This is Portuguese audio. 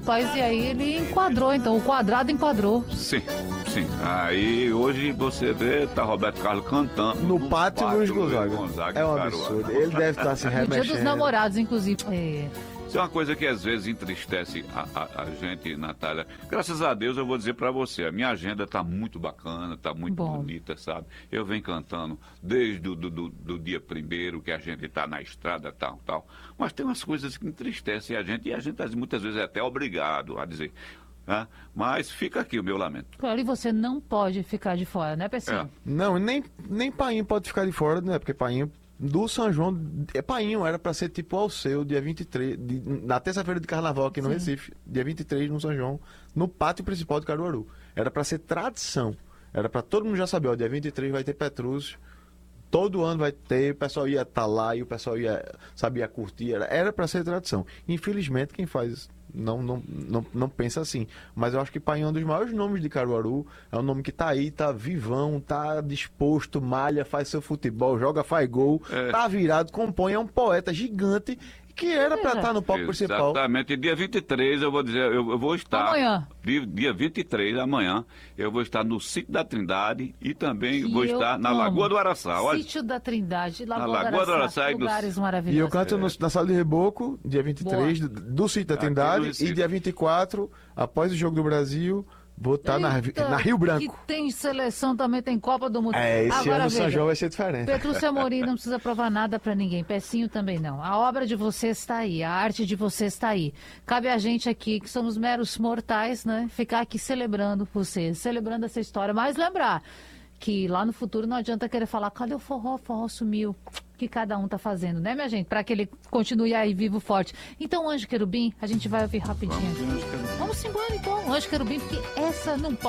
Rapaz, e aí ele enquadrou, então, o quadrado enquadrou. Sim, sim. Aí hoje você vê, tá Roberto Carlos cantando. No pátio Luiz Gonzaga. Gonzaga É um em Caruaru. absurdo. Ele deve estar se No dia dos remexendo. namorados, inclusive. É. Isso é uma coisa que às vezes entristece a gente, Natália. Graças a Deus eu vou dizer pra você, a minha agenda tá muito bacana, tá muito Bom. bonita, sabe? Eu venho cantando desde do dia primeiro que a gente tá na estrada, tal. Mas tem umas coisas que entristecem a gente e a gente muitas vezes é até obrigado a dizer. Né? Mas fica aqui o meu lamento. Claro, e você não pode ficar de fora, né, Pecinho? É. Não, nem Painho pode ficar de fora, né? Porque Painho do São João, Painho era pra ser tipo Alceu, dia 23, na terça-feira de carnaval aqui no Recife, dia 23 no São João, no pátio principal de Caruaru. Era pra ser tradição. Era pra todo mundo já saber, ó, dia 23 vai ter Petrúcio. Todo ano vai ter, o pessoal ia estar lá e o pessoal sabia curtir. Era para ser tradição. Infelizmente, quem faz não pensa assim. Mas eu acho que Painho é um dos maiores nomes de Caruaru. É um nome que tá aí, tá vivão, tá disposto, malha, faz seu futebol, joga, faz gol, tá virado, compõe, é um poeta gigante que era para estar no palco principal. Exatamente. E dia 23 eu vou dizer, eu vou estar. Amanhã. Dia 23, amanhã, eu vou estar no Sítio da Trindade e também Que vou eu estar na amo. Lagoa do Araçá. Olha, Sítio da Trindade, Na Lagoa do Araçá, e no- lugares E maravilhosos. eu canto na Sala de Reboco, dia 23, do Sítio da Aqui no Trindade, Recife. e dia 24, após o Jogo do Brasil, vou estar Eita, na Rio Branco. Que tem seleção também, tem Copa do Mundo. Esse Agora, ano o São veja, João vai ser diferente. Petrúcio Amorim não precisa provar nada pra ninguém, Pecinho também não. A obra de vocês está aí, a arte de vocês está aí. Cabe a gente aqui, que somos meros mortais, né, ficar aqui celebrando vocês, celebrando essa história. Mas lembrar que lá no futuro não adianta querer falar, cadê o forró? O forró sumiu. Que cada um tá fazendo, né, minha gente? Para que ele continue aí vivo, forte. Então, Anjo Querubim, a gente vai ouvir rapidinho. Vamos embora, então, Anjo Querubim, porque essa não pode.